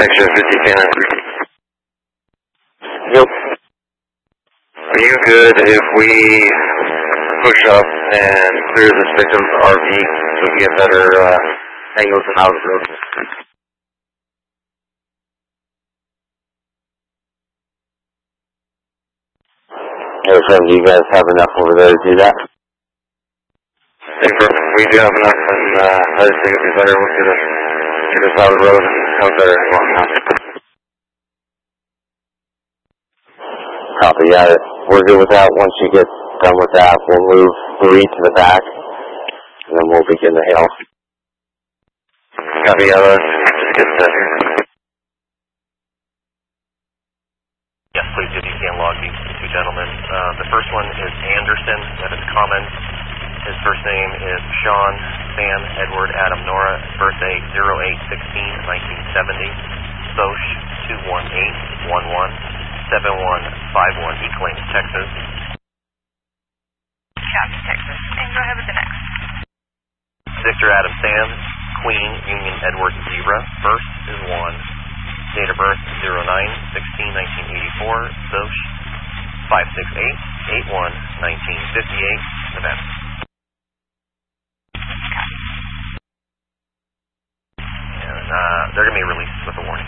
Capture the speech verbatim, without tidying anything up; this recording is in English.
Extra fifty cannon. Yep. Are you good if we push up and clear this victim's R V so we can get better uh, angles and out of the road? Hey, friend, do you guys have enough over there to do that? Hey, perfect. We do have enough, and uh, I just think it'd be better if we could get us out of the road and have better angle now. Copy, yeah, we're good with that. Once you get done with that, we'll move three to the back, and then we'll begin the hill. Copy, yeah, let's just get set here. Yes, please, if you can log these two gentlemen. Uh, the first one is Anderson, that is common. His first name is Sean Sam Edward Adam Nora, birthday zero eight sixteen nineteen seventy, Soch two one eight one one seven one five one, Equine, Texas. Copy, Texas. And go ahead with the next. Victor Adam Sam, Queen Union Edward Zebra, first is one. Date of birth zero nine sixteen nineteen eighty-four, Soch five six eight eight one nineteen fifty-eight, Nevada. And uh, they're going to be released with a warning.